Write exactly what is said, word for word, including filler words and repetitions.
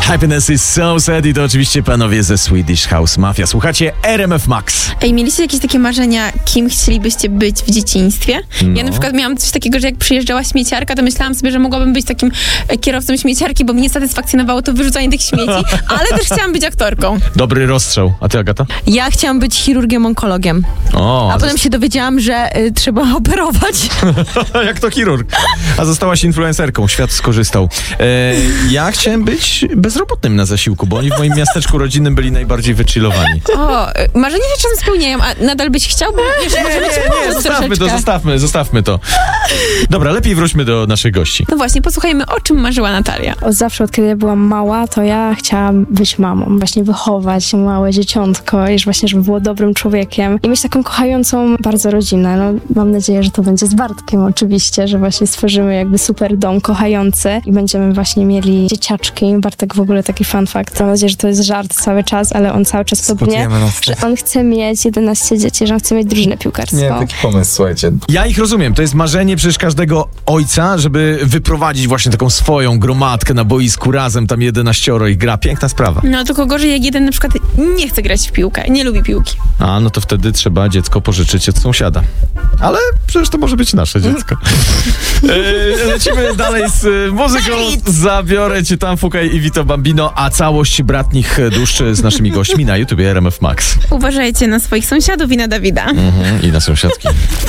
Happiness is so sad i to oczywiście panowie ze Swedish House Mafia. Słuchacie R M F Max. Ej, mieliście jakieś takie marzenia, kim chcielibyście być w dzieciństwie? No. Ja na przykład miałam coś takiego, że jak przyjeżdżała śmieciarka, to myślałam sobie, że mogłabym być takim kierowcą śmieciarki, bo mnie satysfakcjonowało to wyrzucanie tych śmieci, ale też chciałam być aktorką. Dobry rozstrzał. A ty, Agata? Ja chciałam być chirurgiem onkologiem. O, A potem się dowiedziałam, że y, trzeba operować. jak to chirurg. A zostałaś influencerką. Świat skorzystał. E, ja chciałem być bezrobotnym na zasiłku, bo oni w moim miasteczku rodzinnym byli najbardziej wychillowani. O, marzenia się czasem spełniają, a nadal byś chciał? Bo wiesz, Nie, może być nie, nie, pomóc zostawmy to, troszeczkę. zostawmy, zostawmy to. Dobra, lepiej wróćmy do naszych gości. No właśnie, posłuchajmy, o czym marzyła Natalia. Od zawsze, od kiedy ja byłam mała, to ja chciałam być mamą, właśnie wychować małe dzieciątko i że właśnie, żeby było dobrym człowiekiem i mieć taką kochającą bardzo rodzinę. No, mam nadzieję, że to będzie z Bartkiem oczywiście, że właśnie stworzymy jakby super dom kochający i będziemy właśnie mieli dzieciaczki. Bartek w ogóle taki fun fact. Mam nadzieję, że to jest żart cały czas, ale on cały czas podnie, że on chce mieć jedenaście dzieci, że on chce mieć drużynę piłkarską. Nie, taki pomysł, słuchajcie. Ja ich rozumiem. To jest marzenie przecież każdego ojca, żeby wyprowadzić właśnie taką swoją gromadkę na boisku razem, tam jedenaścioro ich gra. Piękna sprawa. No tylko gorzej, jak jeden na przykład nie chce grać w piłkę, nie lubi piłki. A, no to wtedy trzeba dziecko pożyczyć od sąsiada. Ale przecież to może być nasze dziecko. e, lecimy dalej z e, muzyką. Zabiorę cię tam, Fukaj i Vito Bambino, a całość Bratnich Dusz z naszymi gośćmi na YouTubie R M F Max. Uważajcie na swoich sąsiadów i na Dawida. Mhm, i na sąsiadki.